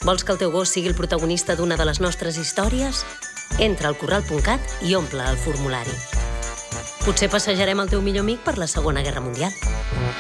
Vols que el teu gos sigui el protagonista d'una de les nostres històries? Entra al corral.cat i omple el formulari. Potser passejarem el teu millor amic per la Segona Guerra Mundial.